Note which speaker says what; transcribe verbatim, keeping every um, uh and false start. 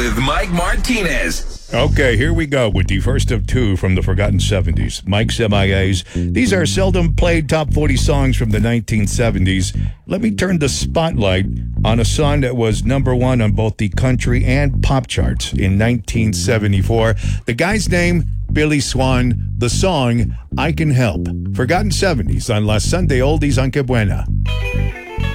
Speaker 1: with Mike Martinez.
Speaker 2: Okay, here we go with the first of two from the Forgotten seventies. Mike's M I As. These are seldom played top forty songs from the nineteen seventies. Let me turn the spotlight on a song that was number one on both the country and pop charts in nineteen seventy-four. The guy's name, Billy Swan. The song, I Can Help. Forgotten seventies on La Sunday Oldies on Que Buena.